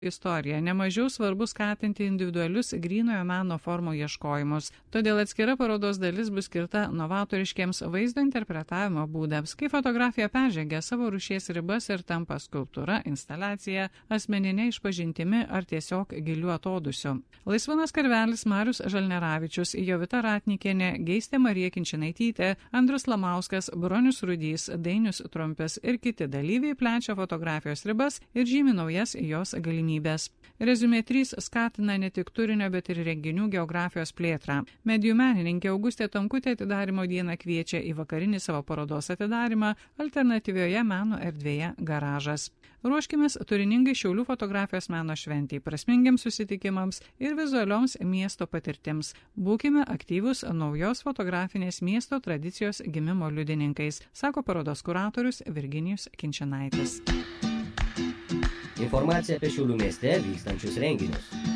istoriją. Nemažiau svarbu skatinti individualius grynojo meno formų ieškojimus. Todėl atskira parodos dalis bus skirta novatoriškiems vaizdo interpretavimo būdams, kai fotografija peržengia savo rūšies ribas ir tampa skulptūra, instaliacija, asmeninė išpažintimi ar tiesiog giliu atodūsiu. Laisvanas Karvelis, Marius Žalneravičius, Jovita Ratnikienė, Geistė Marija Kinčinaitytė, Andrius Lamauskas, Bronius Rudys, Dainius Trumpis ir kiti dalyviai plečia fotografijos ribas ir žymi naujas jos galimybės. Reziumė 3 skatina ne tik turinio, bet ir renginių geografijos plėtrą. Medijų menininkė Augustė Tomkutė atidarymo dieną kviečia į vakarinį savo parodos atidarymą alternatyvioje meno erdvėje Garažas. Ruoškimės turiningai Šiaulių fotografijos meno šventei, prasmingiams susitikimams ir vizualioms miesto patirtims. Būkime aktyvus naujos fotografinės miesto tradicijos gimimo liudininkais, sako parodos kuratorius Virginijus Kinčinaitis. Informacija apie Šiaulių mieste vykstančius renginius.